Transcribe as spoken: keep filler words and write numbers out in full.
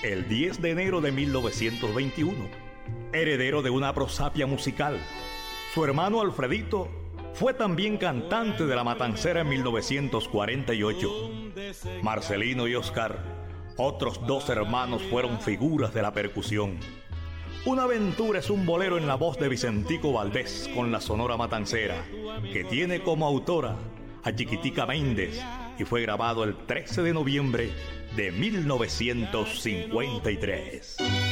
el diez de enero de mil novecientos veintiuno, heredero de una prosapia musical. Su hermano Alfredito fue también cantante de La Matancera en mil novecientos cuarenta y ocho. Marcelino y Oscar, otros dos hermanos, fueron figuras de la percusión. Una aventura es un bolero en la voz de Vicentico Valdés con la Sonora Matancera, que tiene como autora a Chiquitica Méndez y fue grabado el trece de noviembre de mil novecientos cincuenta y tres.